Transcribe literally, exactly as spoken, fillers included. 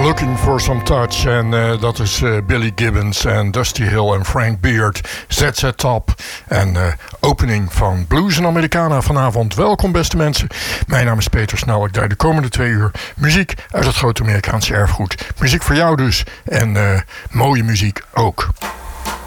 Looking for some touch. En uh, dat is uh, Billy Gibbons en Dusty Hill en Frank Beard. Z Z Top. En uh, opening van Blues en Americana vanavond. Welkom beste mensen. Mijn naam is Peter Snel. Ik draai de komende twee uur muziek uit het grote Amerikaanse erfgoed. Muziek voor jou dus. En uh, mooie muziek ook.